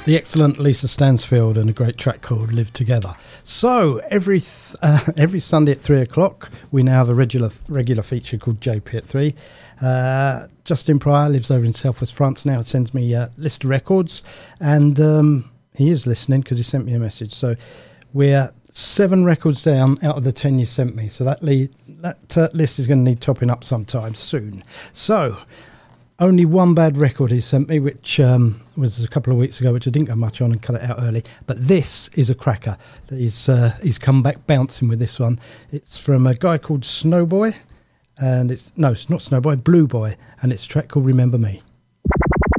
The excellent Lisa Stansfield and a great track called Live Together. So every Sunday at 3 o'clock we now have a regular feature called JP at 3. Justin Pryor lives over in Southwest France now. Sends me a list of records, and he is listening because he sent me a message. So we're 7 records down out of the 10 you sent me. So that list is going to need topping up sometime soon. So only one bad record he sent me, which was a couple of weeks ago, which I didn't go much on and cut it out early. But this is a cracker. He's come back bouncing with this one. It's from a guy called Snowboy, and it's not Snowboy, Blue Boy, and it's a track called Remember Me.